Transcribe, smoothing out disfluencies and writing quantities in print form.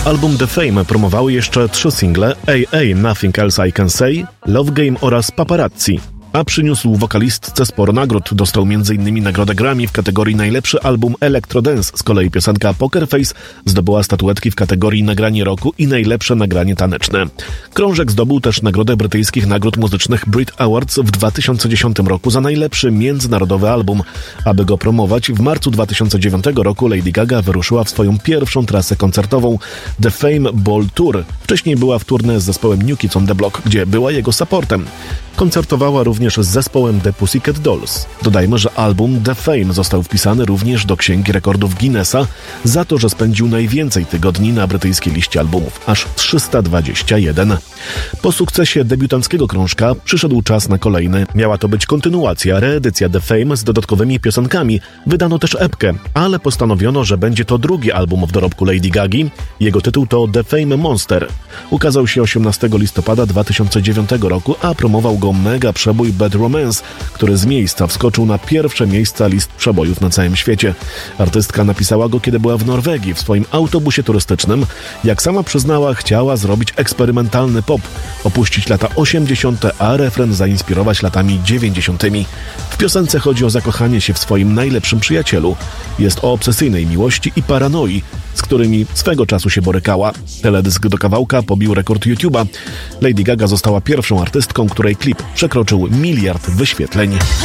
Album The Fame promowały jeszcze 3 single: AA, Nothing Else I Can Say, Love Game oraz Paparazzi. A przyniósł wokalistce sporo nagród. Dostał m.in. nagrodę Grammy w kategorii Najlepszy album Electrodance. Z kolei piosenka Poker Face zdobyła statuetki w kategorii Nagranie roku i Najlepsze nagranie taneczne. Krążek zdobył też nagrodę brytyjskich nagród muzycznych Brit Awards w 2010 roku za najlepszy międzynarodowy album. Aby go promować, w marcu 2009 roku Lady Gaga wyruszyła w swoją pierwszą trasę koncertową The Fame Ball Tour. Wcześniej była w tournée z zespołem New Kids on the Block, gdzie była jego supportem. Koncertowała również z zespołem The Pussycat Dolls. Dodajmy, że album The Fame został wpisany również do Księgi Rekordów Guinnessa za to, że spędził najwięcej tygodni na brytyjskiej liście albumów, aż 321. Po sukcesie debiutanckiego krążka przyszedł czas na kolejny. Miała to być kontynuacja, reedycja The Fame z dodatkowymi piosenkami. Wydano też epkę, ale postanowiono, że będzie to drugi album w dorobku Lady Gagi. Jego tytuł to The Fame Monster. Ukazał się 18 listopada 2009 roku, a promował go mega przebój Bad Romance, który z miejsca wskoczył na pierwsze miejsca list przebojów na całym świecie. Artystka napisała go, kiedy była w Norwegii, w swoim autobusie turystycznym. Jak sama przyznała, chciała zrobić eksperymentalny pop, opuścić lata 80., a refren zainspirować latami 90. W piosence chodzi o zakochanie się w swoim najlepszym przyjacielu. Jest o obsesyjnej miłości i paranoi, z którymi swego czasu się borykała. Teledysk do kawałka pobił rekord YouTube'a. Lady Gaga została pierwszą artystką, której klip przekroczył 1 miliard wyświetleń.